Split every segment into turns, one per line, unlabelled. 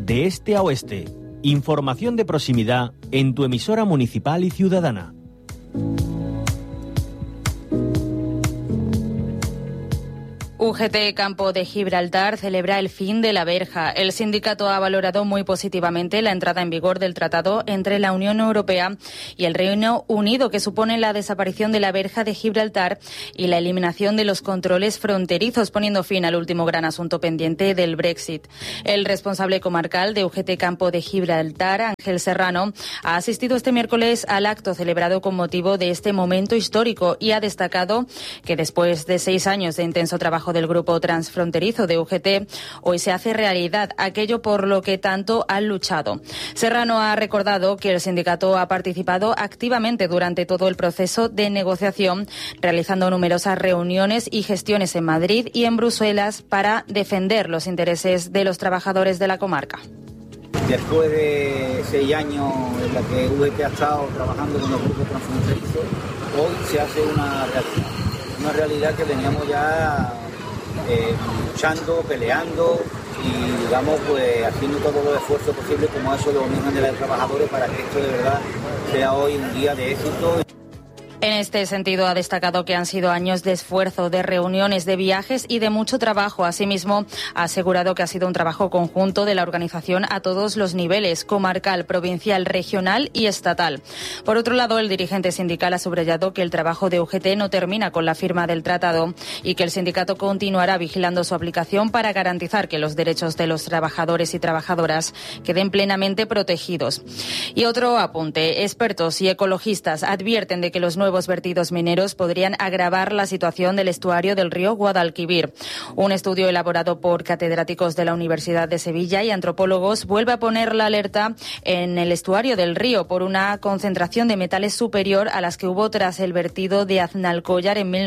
de este a oeste. Información de proximidad en tu emisora municipal y ciudadana.
UGT Campo de Gibraltar celebra el fin de la verja. El sindicato ha valorado muy positivamente la entrada en vigor del tratado entre la Unión Europea y el Reino Unido, que supone la desaparición de la verja de Gibraltar y la eliminación de los controles fronterizos, poniendo fin al último gran asunto pendiente del Brexit. El responsable comarcal de UGT Campo de Gibraltar, Ángel Serrano, ha asistido este miércoles al acto celebrado con motivo de este momento histórico y ha destacado que después de 6 años de intenso trabajo del grupo transfronterizo de UGT, hoy se hace realidad aquello por lo que tanto han luchado. Serrano ha recordado que el sindicato ha participado activamente durante todo el proceso de negociación, realizando numerosas reuniones y gestiones en Madrid y en Bruselas para defender los intereses de los trabajadores de la comarca.
Después de 6 años en la que UGT ha estado trabajando con los grupos transfronterizos, hoy se hace una realidad que teníamos ya luchando, peleando y, digamos, pues haciendo todos los esfuerzos posibles como eso de la Unión de los Trabajadores para que esto de verdad sea hoy un día de éxito.
En este sentido, ha destacado que han sido años de esfuerzo, de reuniones, de viajes y de mucho trabajo. Asimismo, ha asegurado que ha sido un trabajo conjunto de la organización a todos los niveles, comarcal, provincial, regional y estatal. Por otro lado, el dirigente sindical ha subrayado que el trabajo de UGT no termina con la firma del tratado y que el sindicato continuará vigilando su aplicación para garantizar que los derechos de los trabajadores y trabajadoras queden plenamente protegidos. Y otro apunte, expertos y ecologistas advierten de que los nuevos vertidos mineros podrían agravar la situación del estuario del río Guadalquivir. Un estudio elaborado por catedráticos de la Universidad de Sevilla y antropólogos vuelve a poner la alerta en el estuario del río por una concentración de metales superior a las que hubo tras el vertido de Aznalcóllar en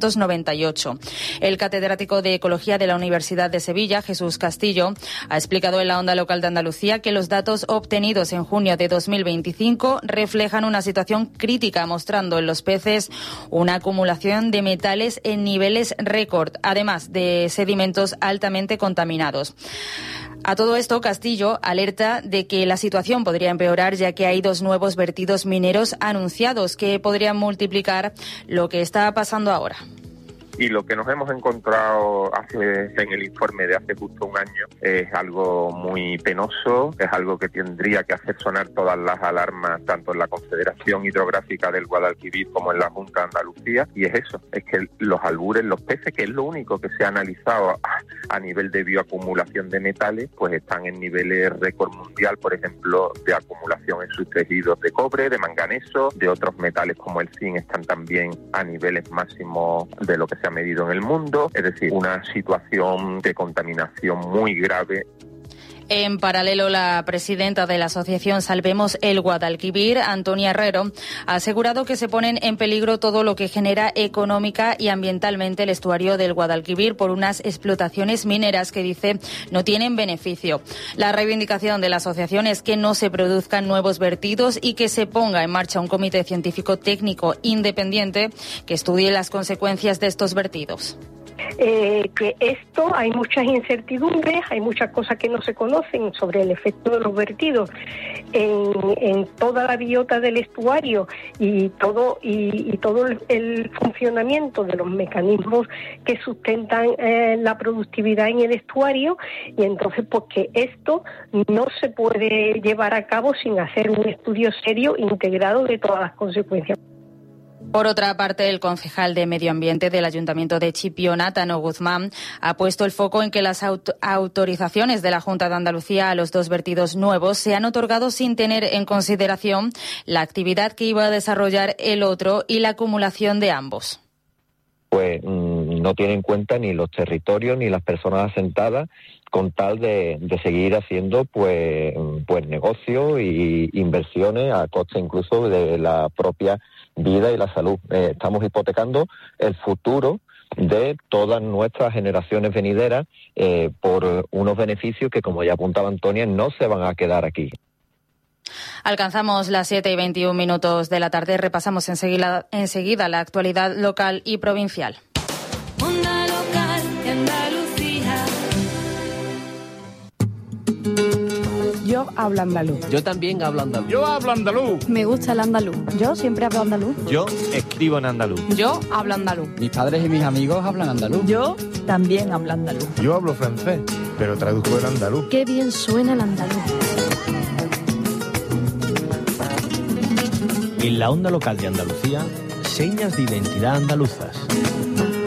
1998. El catedrático de Ecología de la Universidad de Sevilla, Jesús Castillo, ha explicado en la Onda Local de Andalucía que los datos obtenidos en junio de 2025 reflejan una situación crítica, mostrando en los peces una acumulación de metales en niveles récord, además de sedimentos altamente contaminados. A todo esto, Castillo alerta de que la situación podría empeorar, ya que hay 2 nuevos vertidos mineros anunciados que podrían multiplicar lo que está pasando ahora.
Y lo que nos hemos encontrado en el informe de hace justo un año es algo muy penoso, es algo que tendría que hacer sonar todas las alarmas, tanto en la Confederación Hidrográfica del Guadalquivir como en la Junta de Andalucía, y es eso, es que los albures, los peces, que es lo único que se ha analizado a nivel de bioacumulación de metales, pues están en niveles récord mundial, por ejemplo, de acumulación en sus tejidos de cobre, de manganeso, de otros metales como el zinc están también a niveles máximos de lo que se ha medido en el mundo, es decir, una situación de contaminación muy grave.
En paralelo, la presidenta de la asociación Salvemos el Guadalquivir, Antonia Herrero, ha asegurado que se ponen en peligro todo lo que genera económica y ambientalmente el estuario del Guadalquivir por unas explotaciones mineras que, dice, no tienen beneficio. La reivindicación de la asociación es que no se produzcan nuevos vertidos y que se ponga en marcha un comité científico técnico independiente que estudie las consecuencias de estos vertidos.
Que esto hay muchas incertidumbres, hay muchas cosas que no se conocen sobre el efecto de los vertidos en toda la biota del estuario y todo el funcionamiento de los mecanismos que sustentan la productividad en el estuario, y entonces pues que esto no se puede llevar a cabo sin hacer un estudio serio integrado de todas las consecuencias.
Por otra parte, el concejal de Medio Ambiente del Ayuntamiento de Chipiona, Tano Guzmán, ha puesto el foco en que las autorizaciones de la Junta de Andalucía a los 2 vertidos nuevos se han otorgado sin tener en consideración la actividad que iba a desarrollar el otro y la acumulación de ambos.
Pues no tiene en cuenta ni los territorios ni las personas asentadas, con tal de seguir haciendo pues negocio y inversiones a costa incluso de la propia vida y la salud. Estamos hipotecando el futuro de todas nuestras generaciones venideras por unos beneficios que, como ya apuntaba Antonia, no se van a quedar aquí.
Alcanzamos las 7:21 de la tarde. Repasamos enseguida la actualidad local y provincial.
Onda Local de Andalucía. Yo hablo andaluz.
Yo también hablo andaluz.
Yo hablo andaluz.
Me gusta el andaluz.
Yo siempre hablo andaluz.
Yo escribo en andaluz.
Yo hablo andaluz.
Mis padres y mis amigos hablan andaluz.
Yo también hablo andaluz.
Yo hablo francés, pero traduzco el andaluz.
Qué bien suena el andaluz.
En la onda local de Andalucía, señas de identidad andaluzas.